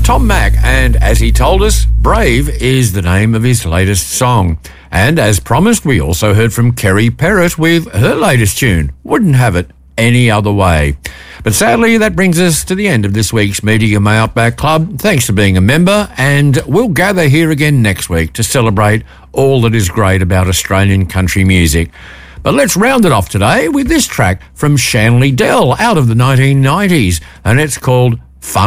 Tom Mack, and as he told us, Brave is the name of his latest song. And as promised, we also heard from Kerry Perrott with her latest tune, Wouldn't Have It Any Other Way. But sadly, that brings us to the end of this week's Media My Outback Club. Thanks for being a member, and we'll gather here again next week to celebrate all that is great about Australian country music. But let's round it off today with this track from Shanley Dell out of the 1990s, and it's called